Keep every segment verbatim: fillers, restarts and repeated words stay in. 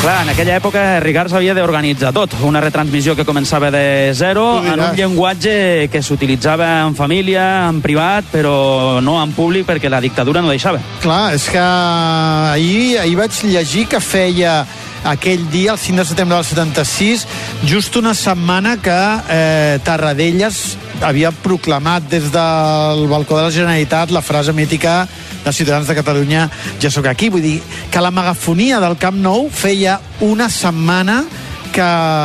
Clar, en aquella època Ricard s'havia d'organitzar tot. Una retransmissió que començava de zero, en un llenguatge que s'utilitzava en família, en privat, però no en públic perquè la dictadura no deixava. Clar, és que ahir, ahir vaig llegir que feia aquell dia, el cinc de setembre del setanta-sis, just una setmana que eh, Tarradellas havia proclamat des del balcó de la Generalitat la frase mítica de Ciutadans de Catalunya, ja sóc aquí. Vull dir que la megafonia del Camp Nou feia una setmana que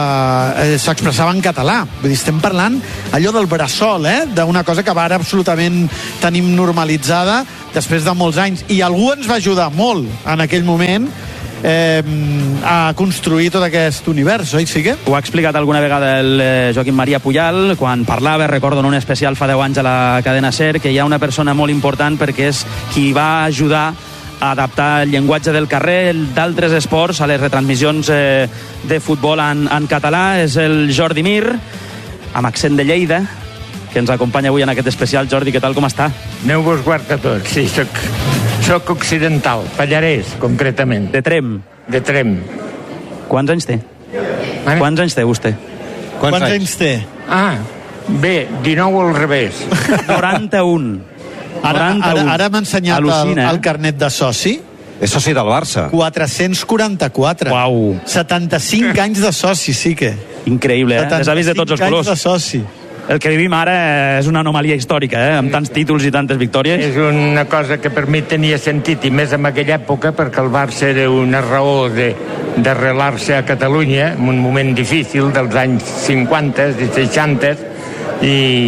eh, s'expressava en català. Vull dir, estem parlant allò del bressol, eh? D'una cosa que ara absolutament tenim normalitzada després de molts anys. I algú ens va ajudar molt en aquell moment Eh, a construir tot aquest univers, oi, sí que? Ho ha explicat alguna vegada el eh, Joaquim Maria Pujal, quan parlava, recordo en un especial fa deu anys a la cadena SER, que hi ha una persona molt important perquè és qui va ajudar a adaptar el llenguatge del carrer, d'altres esports, a les retransmissions eh, de futbol en, en català. És el Jordi Mir, amb accent de Lleida, que ens acompanya avui en aquest especial. Jordi, què tal, com està? Déu vos guard a tots, sí, soc... Soc occidental, Pallarès, concretament. De Trem? De Trem. Quants anys té? Vale. Quants anys té vostè? Quants, Quants anys? anys té? Ah, bé, dinou al revés. noranta-un. Ara, ara, ara m'ha ensenyat el, el carnet de soci. És soci del Barça. quatre-cents quaranta-quatre. Uau. setanta-cinc anys de soci, sí que. Increïble, eh? Les ha vist de tots els colors. setanta-cinc anys de soci. El que vivim ara és una anomalia històrica, eh? Amb tants títols i tantes victòries. És una cosa que per mi tenia sentit, i més en aquella època, perquè el Barça era una raó d'arrelar-se a Catalunya, en un moment difícil dels anys cinquanta i seixanta, i,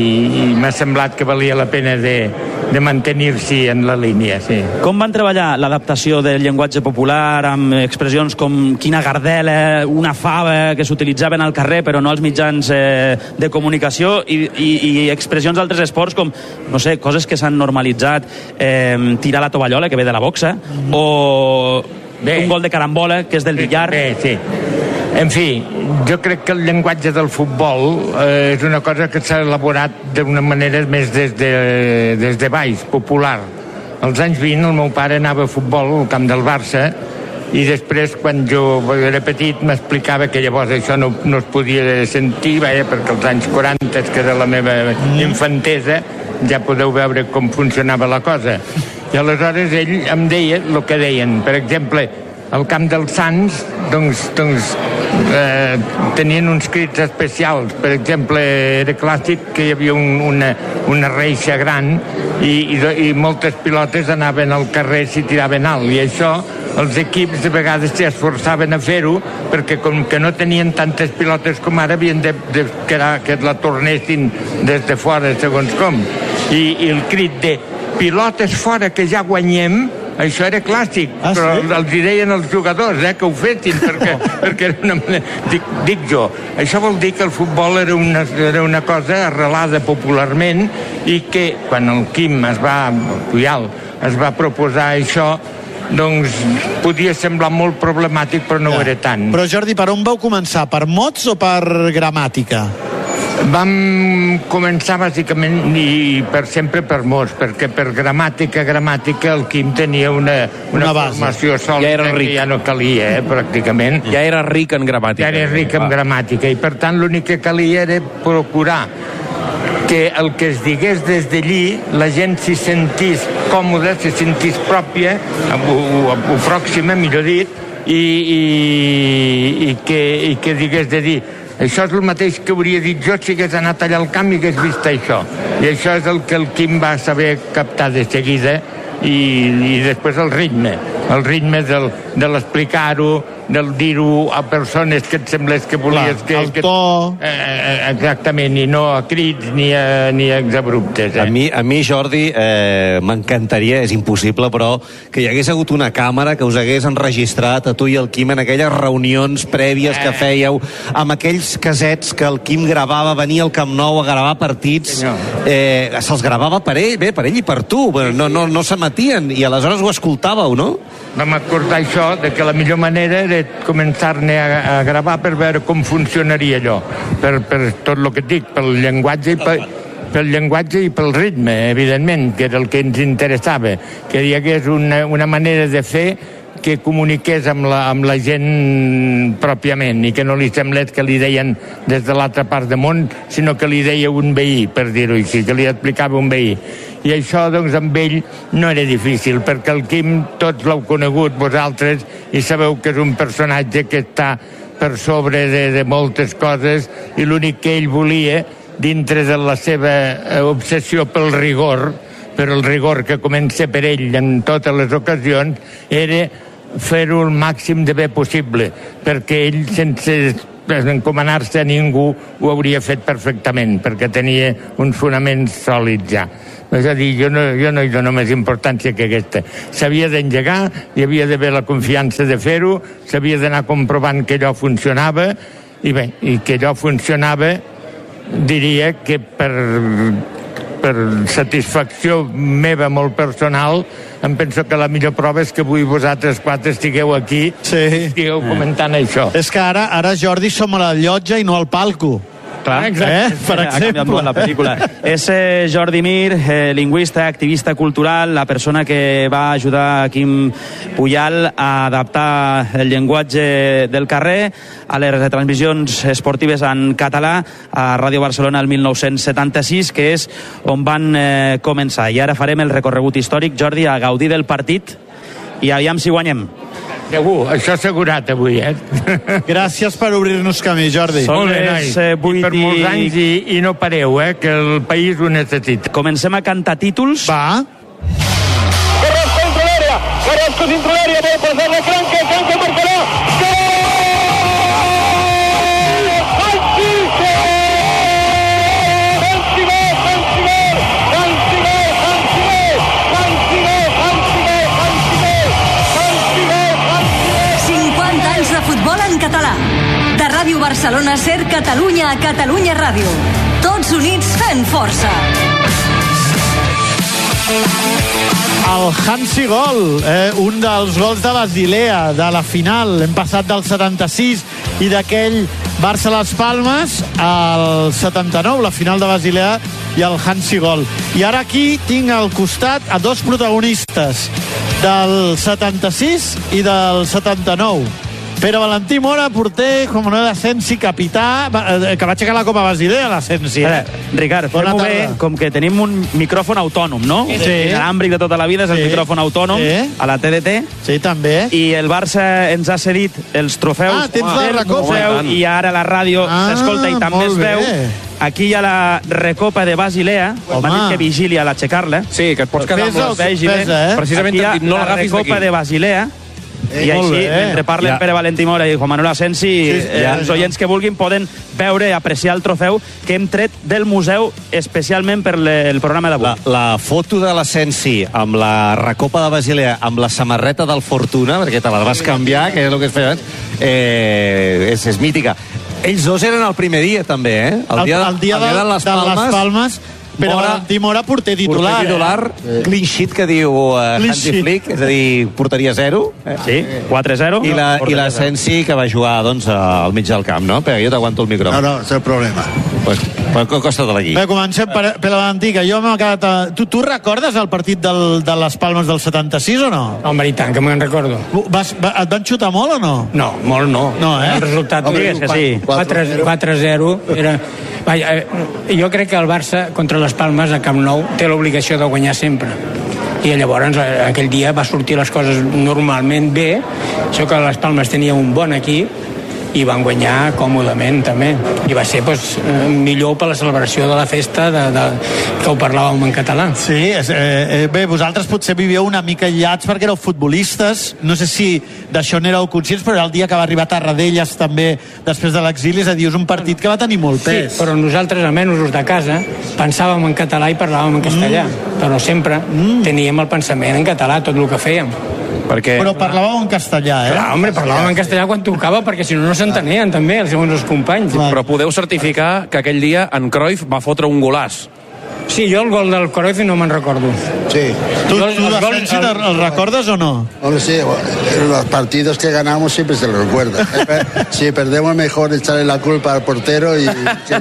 i m'ha semblat que valia la pena de, de mantenir-s'hi en la línia, sí. Com van treballar l'adaptació del llenguatge popular amb expressions com quina gardela, una fava, que s'utilitzaven al carrer però no als mitjans eh, de comunicació, i, i, i expressions d'altres esports com, no sé, coses que s'han normalitzat, eh, tirar la tovallola, que ve de la boxa, mm-hmm. o bé, un gol de carambola, que és del billar. Bé, sí. En fi, jo crec que el llenguatge del futbol eh, és una cosa que s'ha elaborat d'una manera més des de, des de baix, popular. Als anys vint el meu pare anava a futbol al camp del Barça, i després, quan jo era petit, m'explicava que llavors això no, no es podia sentir, vaja, perquè als anys quaranta, que era la meva infantesa, ja podeu veure com funcionava la cosa. I aleshores ell em deia el que deien. Per exemple, al camp dels Sants, doncs, doncs eh, tenien uns crits especials. Per exemple, era clàssic que hi havia un, una, una reixa gran i, i, i moltes pilotes anaven al carrer si tiraven alt, i això els equips de vegades s'esforçaven a fer-ho perquè com que no tenien tantes pilotes com ara havien de, de que, era, que la tornessin des de fora segons com, i, i el crit de pilotes fora que ja guanyem, això era clàssic, ah, però sí? Els deien els jugadors eh, que ho fessin, perquè, perquè era una... Dic, dic jo, això vol dir que el futbol era una, era una cosa arrelada popularment, i que quan el Quim es va, el Pujal, es va proposar això, doncs podia semblar molt problemàtic, però no ja. Ho era tant. Però Jordi, per on vau començar? Per mots o per gramàtica? Vam començar bàsicament i per sempre per mots, perquè per gramàtica, gramàtica el Quim tenia una, una, una formació sòlida ja que ja no calia, eh, pràcticament. Ja era ric en gramàtica. Ja era ric en gramàtica, i per tant l'únic que calia era procurar que el que es digués des d'allí la gent s'hi sentís còmoda, s'hi sentís pròpia, o, o, o pròxima, millor dit, i, i, i, que, i que digués de dir això és el mateix que hauria dit jo si hagués anat allà al camp i hagués vist això. I això és el que el Quim va saber captar de seguida, i, i després el ritme, el ritme del, de l'explicar-ho, del dir-ho a persones que et semblés que volies clar, que... el to... Que, eh, exactament, i no a crits ni a, ni a exabruptes. Eh? A mi, a mi Jordi, eh, m'encantaria, és impossible, però que hi hagués hagut una càmera que us hagués enregistrat a tu i el Quim en aquelles reunions prèvies que fèieu, amb aquells casets que el Quim gravava, venia al Camp Nou a gravar partits, eh, se'ls gravava per ell, bé, per ell i per tu, no, no, no s'emetien, i aleshores ho escoltàveu, no? Vam acordar això, de que la millor manera era començar-ne a, a gravar per veure com funcionaria allò, per, per tot el que et dic, pel llenguatge i per, pel llenguatge i pel ritme, evidentment, que era el que ens interessava, que hi hagués una, una manera de fer que comuniqués amb la, amb la gent pròpiament i que no li semblés que li deien des de l'altra part del món, sinó que li deia un veí, per dir-ho així, que li explicava un veí. I això, doncs, amb ell no era difícil, perquè el Quim tots l'heu conegut vosaltres i sabeu que és un personatge que està per sobre de, de moltes coses i l'únic que ell volia, dintre de la seva obsessió pel rigor, per el rigor que comença per ell en totes les ocasions, era fer-ho el màxim de bé possible, perquè ell, sense encomanar-se a ningú, ho hauria fet perfectament, perquè tenia uns fonaments sòlids ja. És a dir, jo no, jo no hi dono més importància que aquesta. S'havia d'engegar, hi havia d'haver la confiança de fer-ho, s'havia d'anar comprovant que allò funcionava, i bé, i que allò funcionava, diria que per... per satisfacció meva molt personal, em penso que la millor prova és que avui vosaltres quatre estigueu aquí sí. estigueu comentant mm. això. És que ara, ara Jordi, som a la llotja i no al palco. Clar, eh? Per exemple. Ha canviat molt la pel·lícula. És eh, Jordi Mir, eh, lingüista, activista cultural, la persona que va ajudar Quim Pujal a adaptar el llenguatge del carrer a les retransmissions esportives en català a Ràdio Barcelona el mil nou-cents setanta-sis, que és on van eh, començar. I ara farem el recorregut històric, Jordi, a gaudir del partit i aviam si guanyem. Segur, això assegurat avui, eh? Gràcies per obrir-nos camí, Jordi. Són les eh, vuit i per molts anys i, i no pareu, eh? Que el país ho necessita. Comencem a cantar títols. Va. Carrasco dintre l'àrea, Carrasco dintre l'àrea, vol passar la Franca, Franca marcarà, gol! De futbol en català. De Ràdio Barcelona, Ser Catalunya a Catalunya Ràdio. Tots units fent força. El Hansi Gol, eh, un dels gols de Basilea, de la final. Hem passat del setanta-sis i d'aquell Barça-Las Palmes al setanta-nou, la final de Basilea i el Hansi Gol. I ara aquí tinc al costat a dos protagonistes del setanta-sis i del setanta-nou. Pere Valentí Mora, porter, com no, d'Asensi, capità, que va aixecar la Copa Basilea, l'Asensi. Eh? Eh, Ricard, fem-ho bé, com que tenim un micròfon autònom, no? Sí. L'àmbric de tota la vida és el sí. micròfon autònom, sí. a la T D T. Sí, també. I el Barça ens ha cedit els trofeus ah, tens la recopa. I ara la ràdio ah, s'escolta i també es veu. Aquí hi ha la recopa de Basilea. M'ha dit que vigili a l'aixecar-la. Sí, que et pots quedar amb les... Pesa, eh? Precisament aquí hi ha no la recopa de Basilea. I eh, així, bé, eh? mentre parlen ja. Pere Valentí Mora i Juan Manuel Asensi, sí, sí, eh, els oients que vulguin poden veure i apreciar el trofeu que hem tret del museu especialment per el programa d'avui. La, la foto de l'Asensi amb la recopa de Basilea, amb la samarreta del Fortuna, perquè te la vas canviar, que és el que es feia abans, eh, és, és mítica. Ells dos eren el primer dia, també, eh? El, el dia, el dia, el dia de, de les Palmes. De les Palmes Pere Mora, Valentí Mora, porter titular. Porter titular, eh? Clean sheet, que diu uh, Hansi Flick, és a dir, porteria zero. Eh? Sí, quatre zero. I la, i la Sensi, que va jugar doncs, al mig del camp, no? Però jo t'aguanto el micròfon. No, no, és el problema. Pues, pues costa-te aquí. Bé, comencem per, per Valentí, que jo m'ha quedat... A... Tu, tu recordes el partit del, de les Palmes del setanta-sis o no? Home, i tant, que me'n recordo. Vas, va, et van xutar molt o no? No, molt no. No, eh? El resultat... Home, digues que sí. quatre zero era... Vaja, eh, jo crec que el Barça contra les Palmes a Camp Nou té l'obligació de guanyar sempre, i llavors aquell dia va sortir les coses normalment bé. Això que les Palmes tenia un bon equip i van guanyar còmodament també, i va ser pues, millor per la celebració de la festa de, de, que ho parlàvem en català. Sí, és, eh, bé, vosaltres potser vivíeu una mica aïllats perquè éreu futbolistes, no sé si d'això n'éreu conscients, però era el dia que va arribar a Tarradellas també després de l'exili, és a dir, és un partit que va tenir molt pes. Sí, però nosaltres, almenys els de casa, pensàvem en català i parlàvem en castellà, mm. però sempre mm. teníem el pensament en català, tot el que fèiem. Perquè... Però parlàveu en castellà, eh? Clar, home, parlàvem en castellà quan tocava, perquè si no, no s'entenien també, segons els companys. Clar. Però podeu certificar que aquell dia en Cruyff va fotre un golàs. Sí, jo el gol del Cruyff no me'n recordo. Sí. ¿Tú, el, tú el, el, el, el, el recordas o no? Hombre, sí, los partidos que ganamos siempre se los recuerda. Si perdemos, mejor echarle la culpa al portero y...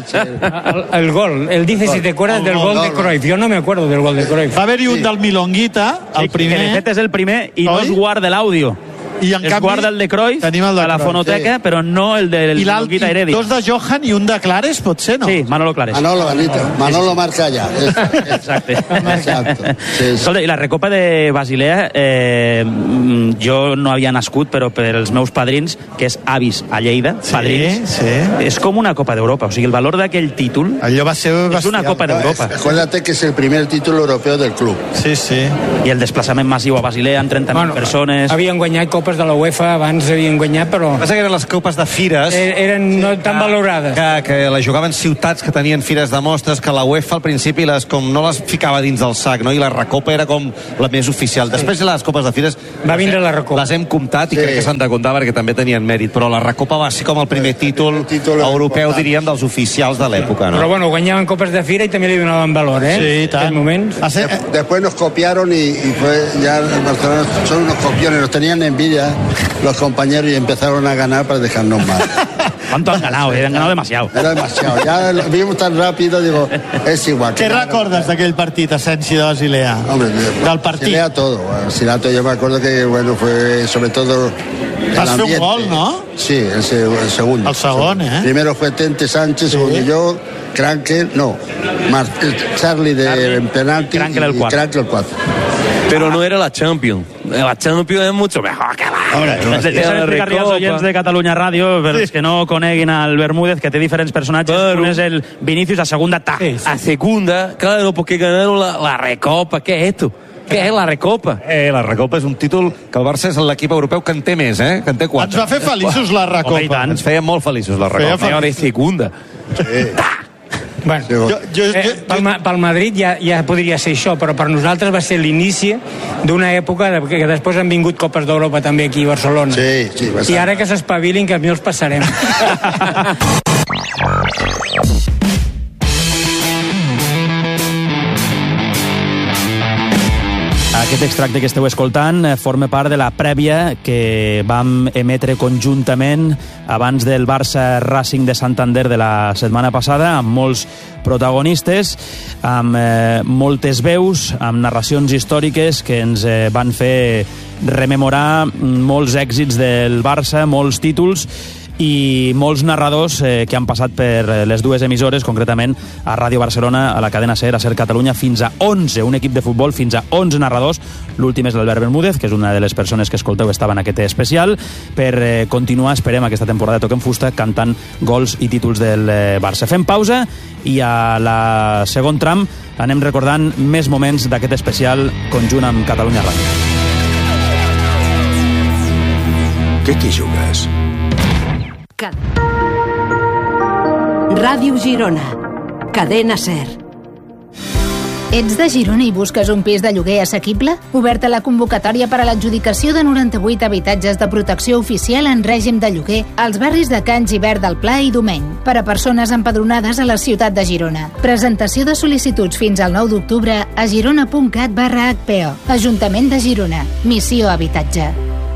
El, el gol, él dice si te acuerdas del gol de Cruyff. Yo no me acuerdo del gol de Cruyff. Va haver-hi un del Milonguita, el primer... Que de fet és el primer i no es guarda l'àudio. I en es canvi, guarda el de Cruyff tenim el de a la Cruyff, fonoteca, sí. però no el de I l'alt, Guita Heredia. dos de Johan i un de Clares, pot ser, no? Sí, Manolo Clares. Manolo, Benito. Manolo marca allá. Exacte. Exacto. Sí, sí. Escolta, i la Recopa de Basilea, eh, jo no havia nascut, però per els meus padrins, que és avis a Lleida, Sí, padrins, sí. és com una Copa d'Europa. O sigui, el valor d'aquell títol Allò va ser és una bestial. Copa d'Europa. Acuérdate que es el primer título europeo del club. Sí, sí. I el desplaçament massiu a Basilea amb trenta mil persones. Havien guanyat copes de la UEFA, abans havien guanyat, però... Passa que eren les copes de fires... Eh, eren no tan valorades. Que, que les jugaven ciutats que tenien fires de mostres, que la UEFA al principi les, com no les ficava dins del sac, no? I la Recopa era com la més oficial. Després les copes de fires... Va vindre la Recopa. Les hem comptat i Sí. crec que s'han de comptar perquè també tenien mèrit, però la Recopa va ser com el primer títol, el títol europeu, important. diríem, dels oficials de l'època, no? Però bueno, guanyaven copes de fira i també li donaven valor, eh? Sí, i En tant. aquell moment. Hace- De- Después nos copiaron y, y fue ya el Barcelona son unos copiones, nos tenían envidia los compañeros y empezaron a ganar para dejarnos mal. ¿Cuánto han ganado? Eh? Han ganado demasiado. Era demasiado. Ya lo vimos tan rápido, digo, es igual. Què recordes d'aquell partit, Asensi, de Basilea? Hombre, Del partit. Basilea todo. Basilea, yo me acuerdo que bueno fue sobre todo el Vas fer un ambiente. gol, no? Sí, el, se- el segundo. El segon, eh? Primero fue Tente Sánchez, Sí. segundo yo, Crankel, no, Mar- Charlie de Charlie, en penalti Crankel el y cuatro. Crankel el cuatro. Pero no era la Champions. La Champions es mucho mejor que la... Hombre, no, Deixa'm la explicar-li als Recopa. oients de Catalunya Ràdio, per els que no coneguin al Bermúdez, que té diferents personatges. Claro. Un és el Vinicius, a segunda ta. Sí. A segunda, claro, porque ganaron la, la Recopa. ¿Qué es esto? ¿Qué es la Recopa? Eh, la Recopa és un títol que el Barça és l'equip europeu que en té més, eh? Que en té Ens quatre. va fer feliços la Home, i Recopa. tant. Ens feia molt feliços la Feia Recopa. fe- Ahora es segunda. Bueno, Sí, Jo, jo, eh, jo, pel, Ma- pel Madrid ja, ja podria ser això, però per nosaltres va ser l'inici d'una època de, que després han vingut Copes d'Europa també aquí a Barcelona. Sí, sí, va I ser. ara que s'espavilin, que a mi els passarem. Aquest extracte que esteu escoltant eh, forma part de la prèvia que vam emetre conjuntament abans del Barça Racing de Santander de la setmana passada, amb molts protagonistes, amb eh, moltes veus, amb narracions històriques que ens eh, van fer rememorar molts èxits del Barça, molts títols i molts narradors eh, que han passat per les dues emissores, concretament a Ràdio Barcelona, a la cadena SER, a SER Catalunya, fins a onze, un equip de futbol, fins a onze narradors. L'últim és l'Albert Bermúdez, que és una de les persones que escolteu estava en aquest especial, per eh, continuar, esperem, aquesta temporada de Toquem Fusta, cantant gols i títols del eh, Barça. Fem pausa i a la segon tram anem recordant més moments d'aquest especial conjunt amb Catalunya Ràdio. Què t'hi jugues? Ràdio Girona. Cadena SER. Ets de Girona i busques un pis de lloguer assequible? Oberta la convocatòria per a l'adjudicació de noranta-vuit habitatges de protecció oficial en règim de lloguer als barris de Can Gibert del Pla i Domeny, per a persones empadronades a la ciutat de Girona. Presentació de sol·licituds fins al nou d'octubre a girona.cat barra H P O. Ajuntament de Girona. Missió Habitatge.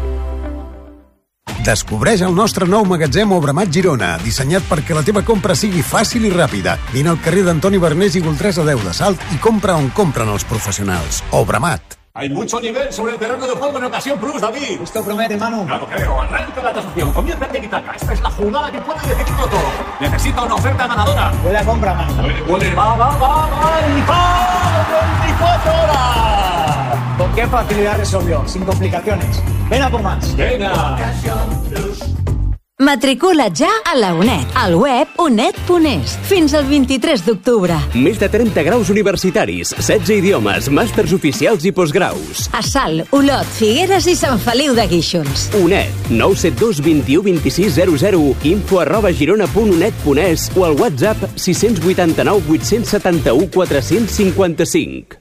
Descobreix el nostre nou magatzem Obramat Girona, dissenyat perquè la teva compra sigui fàcil i ràpida. Vine al carrer d'Antoni Bernés i Goltresa deu de Salt i compra on compren els professionals. Obramat. Hay mucho nivel sobre el terreno de juego en ocasión plus, David. Esto promete, Manu. Claro, creo. Arranca la tasación. Comienza el tiki-taka. Esta es la jugada que puede decidirlo todo. Necesita una oferta ganadora. Buena compra, Manu. Puede, puede. Va, va, va, va. Y va. veinticuatro horas. ¿Con qué facilidad resolvió? Sin complicaciones. Ven a por más. Venga. Matricula ja a la UNED, al web unet punt es, fins al vint-i-tres d'octubre. Més de trenta graus universitaris, setze idiomes, màsters oficials i postgraus. A Salt, Olot, Figueres i Sant Feliu de Guíxols. UNED, nou set dos vint u vint sis zero zero, info arroba girona punt unet punt es o al WhatsApp sis vuit nou vuit set u quatre cinc cinc.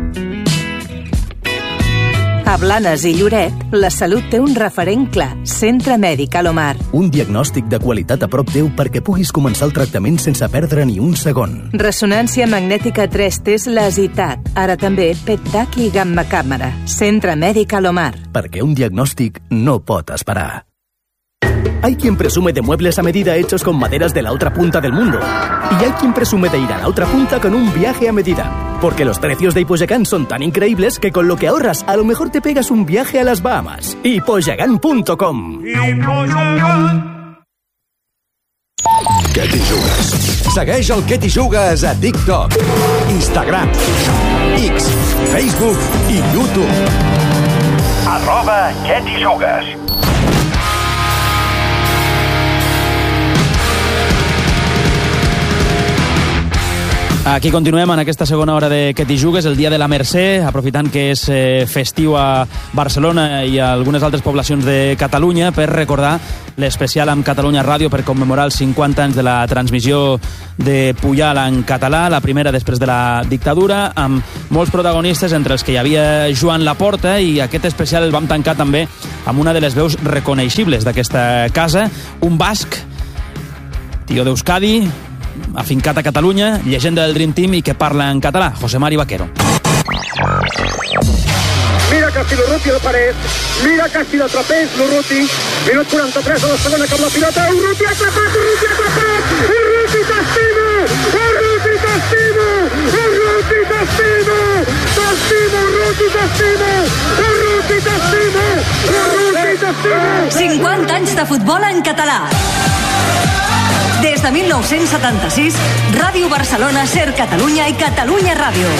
A Blanes i Lloret, la salut té un referent clar. Centre Mèdic Alomar. Un diagnòstic de qualitat a prop teu perquè puguis començar el tractament sense perdre ni un segon. Resonància magnètica tres T Lasitat. Ara també P E T TAC i gamma càmera. Centre Mèdic Alomar. Perquè un diagnòstic no pot esperar. Hay quien presume de muebles a medida hechos con maderas de la otra punta del mundo. Y hay quien presume de ir a la otra punta con un viaje a medida. Porque los precios de Hipoyacán son tan increíbles que con lo que ahorras a lo mejor te pegas un viaje a las Bahamas. Hipoyacán punto com. Què t'hi jugues? Segueix el Què t'hi jugues a TikTok, Instagram, X, Facebook i YouTube. Arroba Què t'hi jugues. Aquí continuem en aquesta segona hora de Què t'hi jugues, el dia de la Mercè, aprofitant que és eh, festiu a Barcelona i a algunes altres poblacions de Catalunya, per recordar l'especial amb Catalunya Ràdio per commemorar els cinquanta anys de la transmissió de Pujal en català, la primera després de la dictadura, amb molts protagonistes, entre els que hi havia Joan Laporta, i aquest especial el vam tancar també amb una de les veus reconeixibles d'aquesta casa, un basc, tio d'Euskadi, afincat a Catalunya, llegenda del Dream Team i que parla en català, José Mari Vaquero. Mira que ha sido Urruti de Parés, mira que ha sido Trapés, l'Urruti, minut quaranta-tres de la segona amb la pilota, Urruti ha atrapat, Urruti ha atrapat, Urruti t'estimo, Urruti t'estimo, Urruti t'estimo, t'estimo, Urruti t'estimo, Urruti t'estimo, Urruti t'estimo. cinquanta anys de futbol en català. Des de mil nou-cents setanta-sis, Ràdio Barcelona, Ser Catalunya i Catalunya Ràdio.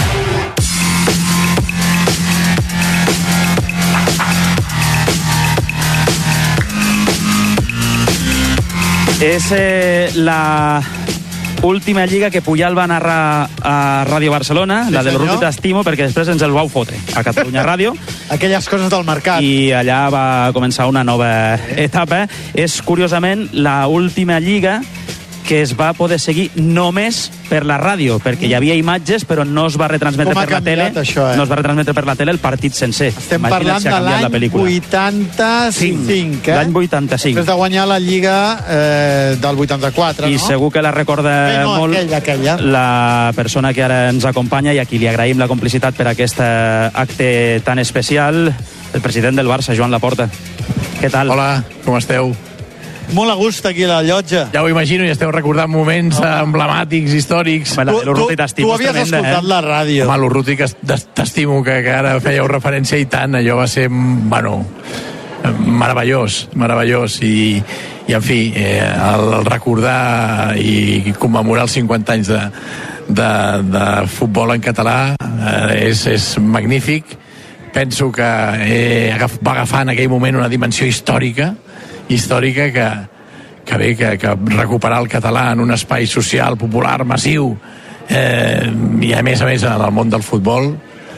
És eh, la última lliga que Pujal va narrar a Ràdio Barcelona, sí, la del Urruti t'estimo, perquè després ens el vau fotre a Catalunya Ràdio. Aquelles coses del mercat. I allà va començar una nova etapa. És, curiosament, la última lliga que es va poder seguir només per la ràdio, perquè hi havia imatges, però no es va retransmetre per la tele. Això, eh? No es va retransmetre per la tele el partit sencer. Estem Imagina't parlant si ha de canviat la l'any pel·lícula. vuitanta-cinc, eh? L'any vuitanta-cinc. Després de guanyar la Lliga eh, del vuitanta-quatre, I no? segur que la recorda Bé, no, molt aquella, aquella. la persona que ara ens acompanya i a qui li agraïm la complicitat per aquest acte tan especial, el president del Barça, Joan Laporta. Què tal? Hola, com esteu? Molt a gust aquí a la llotja. Ja ho imagino, i esteu recordant moments no. emblemàtics, històrics. Tu, tu, tu havies escoltat eh? la ràdio. Home, l'Urruti que t'estimo, que, que ara fèieu referència, i tant, allò va ser, bueno, meravellós, meravellós, i, i en fi, eh, el, el recordar i commemorar els cinquanta anys de, de, de futbol en català eh, és, és magnífic. Penso que eh, va agafar en aquell moment una dimensió històrica, històrica que, que bé, que, que recuperar el català en un espai social, popular, massiu, eh, i a més a més en el món del futbol,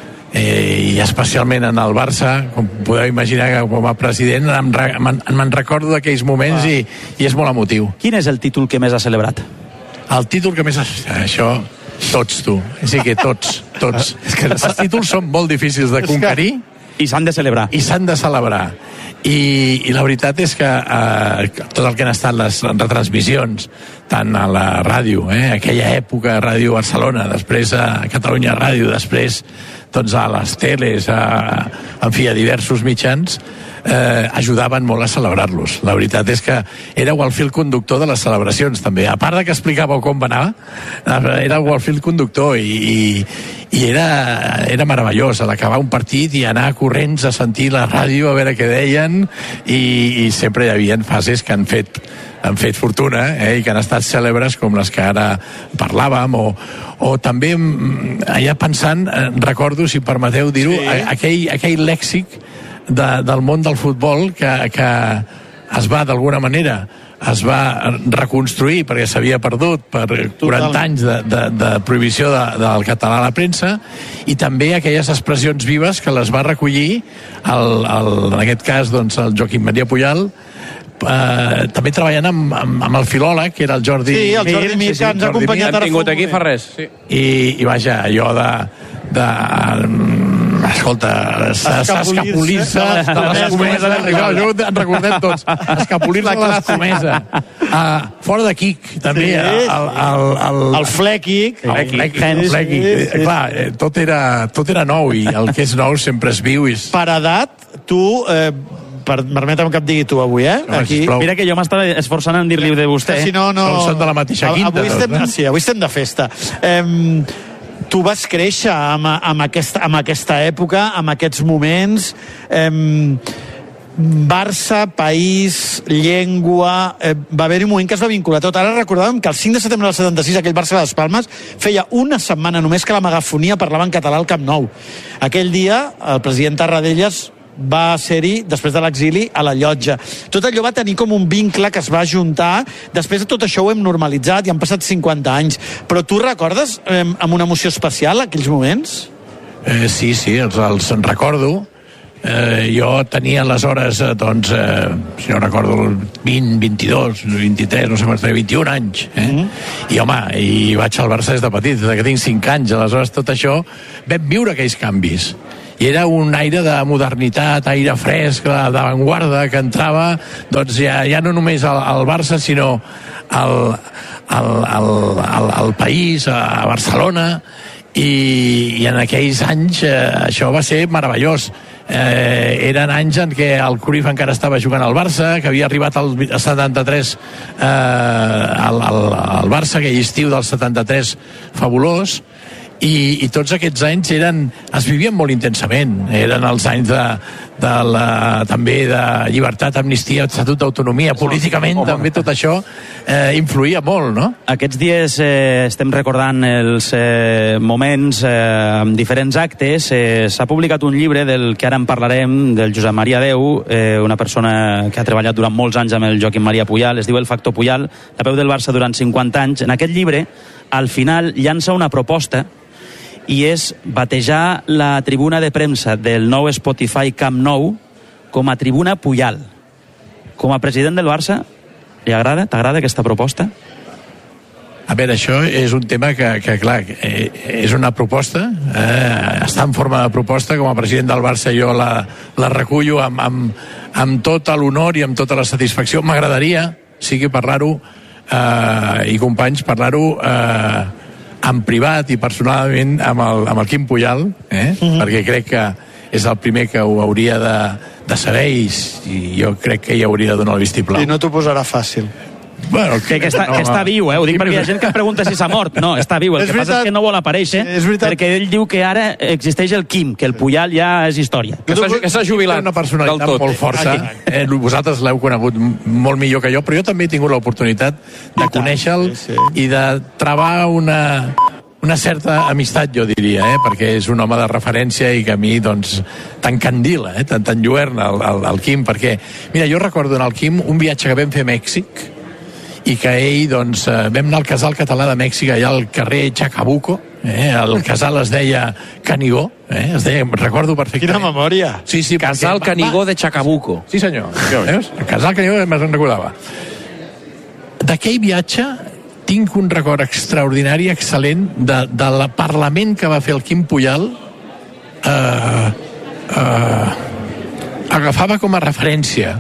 eh, i especialment en el Barça, com podeu imaginar que com a president em, me'n, me'n recordo d'aquells moments i, i és molt emotiu. Quin és el títol que més ha celebrat? El títol que més ha... Això, tots, tu. Sí que tots, tots. És que els títols són molt difícils de conquerir. I s'han de celebrar. I s'han de celebrar. I, i la veritat és que eh, tot el que han estat les retransmissions, tant a la ràdio, eh, aquella època a Ràdio Barcelona, després a Catalunya Ràdio, després doncs, a les teles, a, en fi, a diversos mitjans, eh, ajudaven molt a celebrar-los. La veritat és que éreu el fil conductor de les celebracions, també. A part de que explicàveu com va anar, éreu el fil conductor i, i, i era, era meravellós, a l'acabar un partit i anar corrents a sentir la ràdio, a veure què deien, i, i sempre hi havia fases que han fet han fet fortuna, eh, i que han estat cèlebres com les que ara parlàvem, o, o també allà pensant, eh, recordo, si permeteu dir-ho, sí. aquell, aquell lèxic de, del món del futbol que, que es va d'alguna manera es va reconstruir perquè s'havia perdut per quaranta anys de, de, de prohibició de, del català a la premsa, i també aquelles expressions vives que les va recollir el, el, en aquest cas doncs, el Joaquim Maria Pujal, Uh, també treballant amb, amb, amb el filòleg, que era el Jordi sí, el Jordi Mir, que ens ha acompanyat ara. Tingut aquí fa res. Sí. I, I vaja, allò de... de um, escolta, s'escapolir-se de l'escomesa. Jo en recordem tots. Escapolir-se de l'escomesa. Uh, fora de Quic, també. Sí, el, el, el, el flequic. El flequic. El flequic. Sí, sí. Clar, tot era, tot era nou, i el que és nou sempre es viu. I... Per edat, tu... Eh, per, permetem que et digui tu avui, eh? No, aquí... Mira que jo m'estava esforçant en dir-li de vostè. Si no, no... no són de la mateixa quinta. Avui estem, doncs, eh? Sí, avui estem de festa. Eh, tu vas créixer amb, amb, aquesta, amb aquesta època, amb aquests moments. Eh, Barça, país, llengua... Eh, va haver-hi un moment que es va vincular tot. Ara recordàvem que el cinc de setembre del setanta-sis aquell Barça de les Palmes feia una setmana només que la megafonia parlava en català al Camp Nou. Aquell dia el president Tarradellas va ser-hi, després de l'exili, a la llotja. Tot allò va tenir com un vincle que es va juntar. Després de tot això ho hem normalitzat i han passat cinquanta anys. Però tu recordes eh, amb una emoció especial aquells moments? Eh, sí, sí, els, els recordo. Eh, jo tenia aleshores, eh, doncs, eh, si no recordo, vint, vint-i-dos, vint-i-tres, no sé quants, vint-i-un anys. Eh? Mm-hmm. I, home, i vaig al Barça des de petit, des que tinc cinc anys. Aleshores, tot això, vam viure aquells canvis. I era un aire de modernitat, aire fresc, d'avantguarda, que entrava, doncs, ja, ja no només al, al Barça, sinó al, al, al, al, al país, a Barcelona, i, i en aquells anys eh, això va ser meravellós. Eh, eren anys en què el Cruyff encara estava jugant al Barça, que havia arribat al setanta-tres eh, al, al, al Barça, aquell estiu del setanta-tres fabulós, i, i tots aquests anys eren, es vivien molt intensament. Eren els anys de, de la, també de llibertat, amnistia, estatut d'autonomia, políticament home, també tot això eh, influïa molt, no? Aquests dies eh, estem recordant els eh, moments eh, amb diferents actes. Eh, s'ha publicat un llibre del que ara en parlarem, del Josep Maria Deu, eh, una persona que ha treballat durant molts anys amb el Joaquim Maria Puyal, es diu El Factor Puyal, la peu del Barça durant cinquanta anys. En aquest llibre, al final, llança una proposta i és batejar la tribuna de premsa del nou Spotify Camp Nou com a tribuna Puyal. Com a president del Barça, li agrada? T'agrada aquesta proposta? A veure, això és un tema que, que clar, eh, és una proposta, eh, està en forma de proposta. Com a president del Barça jo la, la recullo amb, amb, amb tot l'honor i amb tota la satisfacció. M'agradaria, sí que parlar-ho, eh, i companys, parlar-ho eh, en privat i personalment amb el, amb el Quim Puyal, eh? Mm-hmm. Perquè crec que és el primer que ho hauria de, de saber i, i jo crec que hi hauria de donar el vistiplau. I no t'ho posarà fàcil. Bueno, que, que, està, no, que està viu, eh? Ho dic perquè hi ha gent que pregunta si s'ha mort. No, està viu. El és que veritat. Passa és que no vol aparèixer, perquè ell diu que ara existeix el Quim, que el Puyal ja és història. Que s'ha jubilat. Una personalitat molt força. Eh, vosaltres l'heu conegut molt millor que jo, però jo també he tingut l'oportunitat de conèixer-lo sí, sí. i de trobar una... una certa amistat, jo diria, eh? Perquè és un home de referència i que a mi, doncs, t'encandila, eh? t'enlluerna el, el, el Quim, perquè, mira, jo recordo en el Quim un viatge que vam fer a Mèxic i que ell, doncs, vam anar al casal català de Mèxic, allà al carrer Chacabuco, eh? El casal es deia Canigó, eh? Es deia, recordo perfectament. Quina memòria! Sí, sí, casal perquè, Canigó de Chacabuco. Sí, senyor. Veus? El casal Canigó me'n recordava. D'aquell viatge tinc un record extraordinari, excel·lent, de, de la Parlament que va fer el Quim Puyal. Eh, eh, agafava com a referència.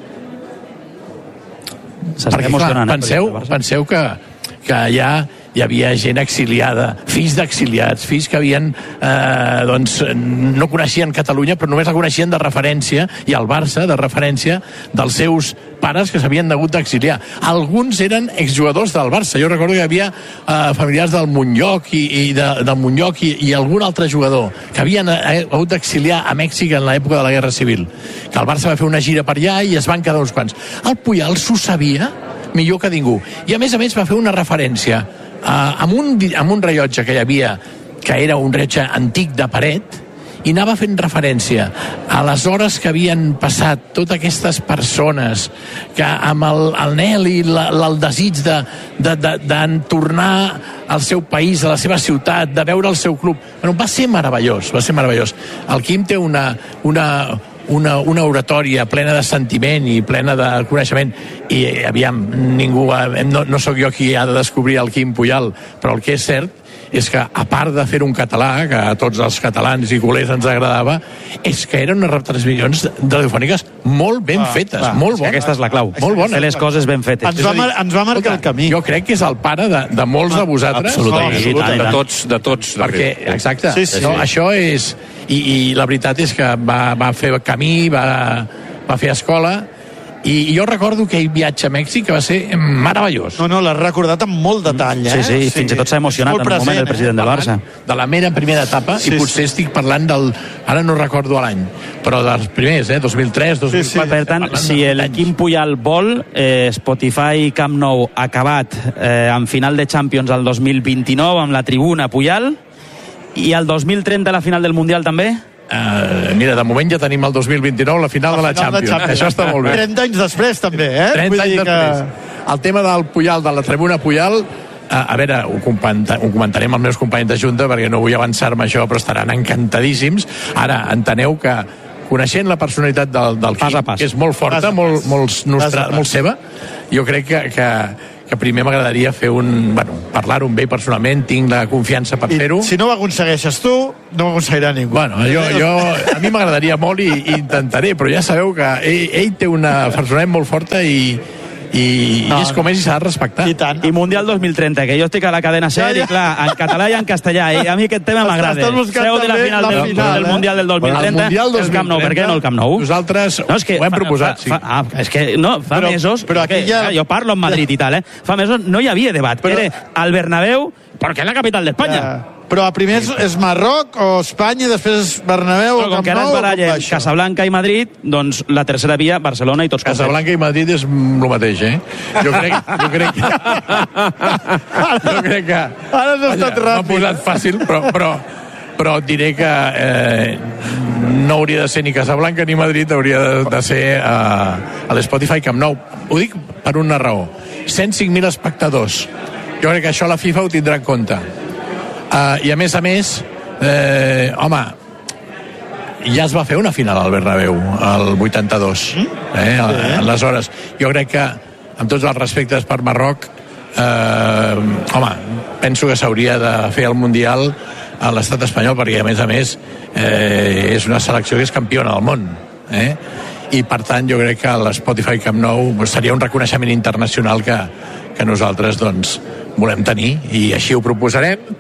Perquè, clar, penseu, penseu que, que allà hi havia gent exiliada, fills d'exiliats, fills que havien, eh, doncs, no coneixien Catalunya, però només la coneixien de referència, i el Barça de referència dels seus pares que s'havien hagut d'exiliar. Alguns eren exjugadors del Barça. Jo recordo que hi havia eh, familiars del Montllòc i, i de, del Montllòc i, i algun altre jugador que havien eh, hagut d'exiliar a Mèxic en l'època de la Guerra Civil. Que el Barça va fer una gira per allà i es van quedar uns quants. El Puyal s'ho sabia millor que ningú. I a més a més va fer una referència eh, amb, un, amb un rellotge que hi havia, que era un rellotge antic de paret, i anava fent referència a les hores que havien passat totes aquestes persones que amb el, el anhel i la, el desig de, de, de, de tornar al seu país, a la seva ciutat, de veure el seu club. Bueno, va ser meravellós, va ser meravellós. El Quim té una, una, una, una oratòria plena de sentiment i plena de coneixement, i aviam, ningú, no, no sóc jo qui ha de descobrir el Quim Puyal, però el que és cert és que, a part de fer un català, que a tots els catalans i culers ens agradava, és que eren unes retransmissions radiofòniques molt ben ah, fetes, clar, molt bones. Aquesta és la clau. Molt bones. Fer les coses ben fetes. Ens va, mar ens va marcar el camí. Jo crec que és el pare de, de molts de vosaltres. Absolutament. No, absolutament. De tots, de tots. Perquè, exacte, sí, sí. No, això és... I, I la veritat és que va, va fer camí, va, va fer escola, I jo recordo aquell viatge a Mèxic que va ser meravellós. No, no, l'has recordat amb molt detall, eh? Sí, sí, sí, fins i tot s'ha emocionat en un moment el president del Barça. De la mera primera etapa, sí, i potser sí. estic parlant del... Ara no recordo l'any, però dels primers, eh? dos mil tres, dos mil quatre... Sí, sí. Per tant, si el Quim Puyal vol, eh, Spotify Camp Nou acabat eh, en final de Champions al dos mil vint-i-nou amb la tribuna Puyal, i el dos mil trenta la final del Mundial també? Uh, mira, de moment ja tenim el dos mil vint-i-nou la final, la final de la Champions. Champions. Això està molt bé. trenta anys després, també, eh? trenta anys després. Que... El tema del Puyal, de la tribuna Puyal, a, a veure, ho, comenta, ho comentarem amb els meus companys de Junta, perquè no vull avançar-me això, però estaran encantadíssims. Ara, enteneu que coneixent la personalitat del, del Quim, que és molt forta, molt, molt, nostra, molt seva, jo crec que, que, que primer m'agradaria fer un... Bueno, parlar-ho amb ell personalment, tinc la confiança per fer-ho. Si no ho aconsegueixes tu, no ho aconseguirà ningú. Bueno, jo, jo, a mi m'agradaria molt i, i intentaré, però ja sabeu que ell, ell té una personalitat molt forta i, i, no, i és com és i s'ha de respectar. I tant. I Mundial dos mil trenta, que jo estic a la cadena SER, ja, ja. I clar, en català i en castellà, i a mi aquest tema m'agrada. Seu de la final, la del, final del eh? Mundial del dos mil trenta, el, el Camp Nou. Per què no el Camp Nou? Nosaltres no, que, ho hem fa, proposat, fa, sí. Fa, ah, és que no, fa però, mesos, però aquí ja... jo parlo en Madrid i tal, eh? Fa mesos no hi havia debat, però... era al Bernabéu, perquè és la capital d'Espanya. Ja. Però primer és, és Marroc o Espanya i després és Bernabéu o Camp Nou. Com que ara es barallen Casablanca i Madrid, doncs la tercera via, Barcelona i tots contents. Casablanca i Madrid és el mateix, eh? Jo crec, jo crec que... jo crec que... Ara has estat ràpid. M'ha posat fàcil, però, però, però et diré que eh, no hauria de ser ni Casablanca ni Madrid, hauria de, de ser uh, a l'Spotify Camp Nou. Ho dic per una raó. cent cinc mil espectadors. Jo crec que això la FIFA ho tindrà en compte. Uh, i a més a més eh, home, ja es va fer una final al Bernabéu el vuitanta-dos, eh, aleshores jo crec que amb tots els respectes per Marroc, eh, home, penso que s'hauria de fer el Mundial a l'estat espanyol, perquè a més a més eh, és una selecció que és campiona del món, eh? I per tant jo crec que l'Spotify Camp Nou seria un reconeixement internacional que, que nosaltres doncs volem tenir, i així ho proposarem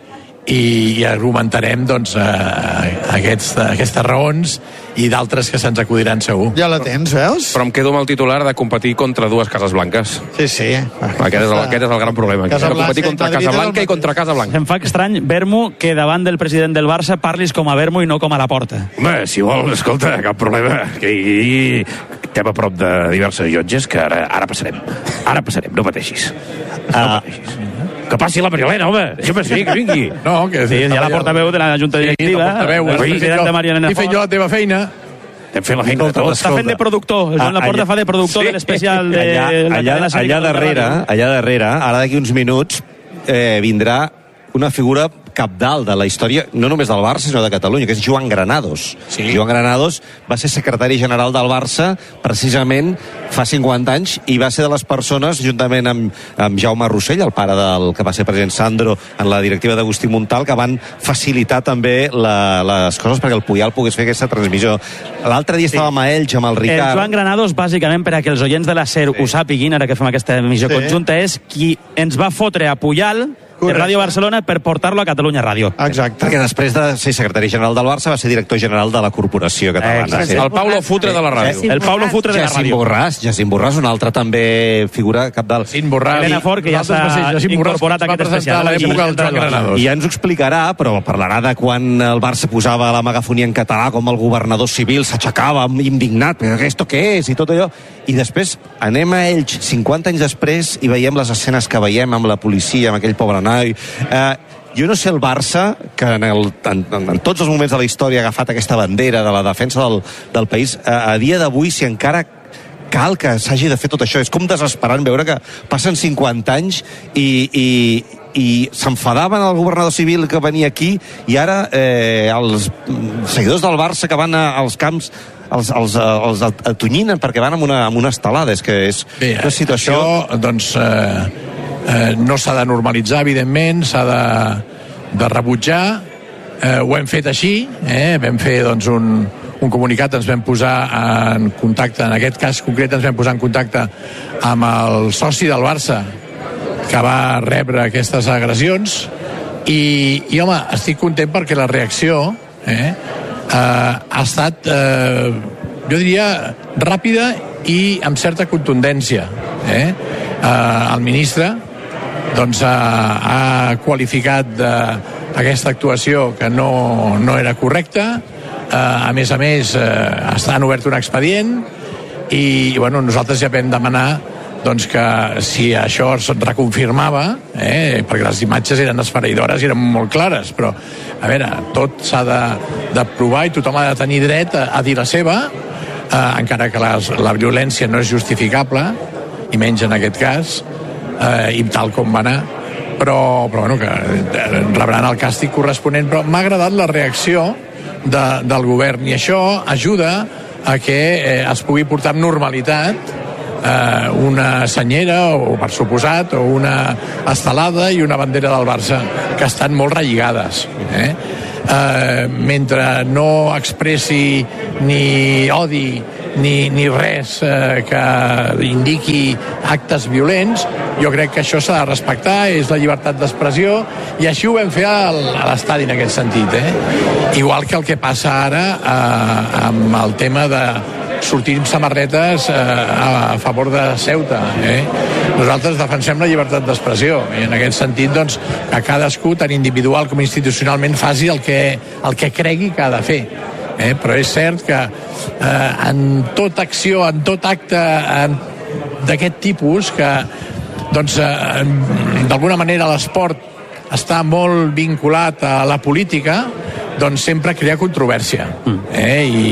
i argumentarem doncs, eh, aquests, aquestes raons i d'altres que se'ns acudiran segur. Ja la tens, veus? Però em quedo amb el titular de competir contra dues Cases Blanques. Sí, sí. Aquest és el, aquest és el gran problema. Casa Blanca, competir contra Casablanca i contra Casablanca. Em fa estrany, Vermo, que davant del president del Barça parlis com a Vermo i no com a la porta. Home, si vols, escolta, cap problema. Que hi estem a prop de diverses llotges que ara, ara passarem. Ara passarem, no pateixis. No uh, pateixis. Que passi la Mariolena, home! Deixa'm sí, que vingui. No, que sí, ja la portaveu de la Junta Directiva. Sí, la portaveu. I fent jo la teva feina. Estem fent la feina de tots. Està fent de productor. El Joan Laporta fa de productor sí. de l'especial de... Allà, allà, allà, allà darrere, allà darrere, ara d'aquí uns minuts, eh, vindrà una figura cabdal de la història, no només del Barça, sinó de Catalunya, que és Joan Granados. Sí. Joan Granados va ser secretari general del Barça precisament fa cinquanta anys i va ser de les persones, juntament amb, amb Jaume Rossell, el pare del que va ser president Sandro en la directiva d'Agustí Montal, que van facilitar també la, les coses perquè el Puyal pogués fer aquesta transmissió. L'altre dia estàvem sí. a Elx amb el Ricard. El Joan Granados, bàsicament, per a que els oients de la SER sí. ho sàpiguin, ara que fem aquesta emissió sí. conjunta, és qui ens va fotre a Puyal de Ràdio Barcelona per portar-lo a Catalunya Ràdio. Exacte. Perquè després de ser secretari general del Barça va ser director general de la Corporació Catalana. Sí. El Paulo Futre de la ràdio. El Paulo Futre de la ràdio. Jacint Borràs, Jacint Borràs, un altre també figura capdalt. Jacint Borràs. Elena Fort, que ja s'ha incorporat a aquest especial. I ja ens ho explicarà, però parlarà de quan el Barça posava la megafonia en català, com el governador civil s'aixecava indignat, però esto què és? I tot allò. I després anem a Elx cinquanta anys després i veiem les escenes que veiem amb la policia, amb aquell pobre noi. Eh, jo no sé el Barça, que en, el, en, en tots els moments de la història ha agafat aquesta bandera de la defensa del, del país, eh, a dia d'avui, si encara cal que s'hagi de fer tot això. És com desesperant veure que passen cinquanta anys i, i, i s'enfadaven el governador civil que venia aquí i ara eh, els seguidors del Barça que van a, als camps els, els, els atonyinen perquè van amb una, amb una estelada. És que és Bé, una situació... Això, doncs, eh, eh, no s'ha de normalitzar, evidentment, s'ha de, de rebutjar. Eh, ho hem fet així, eh? Vam fer, doncs, un, un comunicat, ens vam posar en contacte, en aquest cas concret ens vam posar en contacte amb el soci del Barça que va rebre aquestes agressions i, i home, estic content perquè la reacció eh, eh, ha estat, eh, jo diria, ràpida i amb certa contundència. Eh? Eh, el ministre doncs, ha, ha qualificat de, aquesta actuació que no, no era correcta. Eh, a més a més, eh, estan obert un expedient i bueno, nosaltres ja vam demanar doncs, que si això es reconfirmava, eh, perquè les imatges eren esfereïdores i eren molt clares, però a veure, tot s'ha de, de provar i tothom ha de tenir dret a, a dir la seva, eh, encara que les, la violència no és justificable, i menys en aquest cas, eh, i tal com va anar, però, però bueno, que rebran el càstig corresponent. Però m'ha agradat la reacció de, del govern, i això ajuda a que eh, es pugui portar amb normalitat eh, una senyera, o per suposat, o una estelada i una bandera del Barça, que estan molt relligades. Eh? Eh, mentre no expressi ni odi ni, ni res eh, que indiqui actes violents, jo crec que això s'ha de respectar, és la llibertat d'expressió, i així ho vam fer al, a l'estadi en aquest sentit. Eh? Igual que el que passa ara eh, amb el tema de sortir amb samarretes eh, a favor de Ceuta. Eh? Nosaltres defensem la llibertat d'expressió, i en aquest sentit doncs, que cadascú, tant individual com institucionalment, faci el que, el que cregui que ha de fer. Eh? Però és cert que eh, en tota acció, en tot acte d'aquest tipus, que doncs, eh, d'alguna manera l'esport està molt vinculat a la política, doncs sempre crea controvèrsia. Eh? I,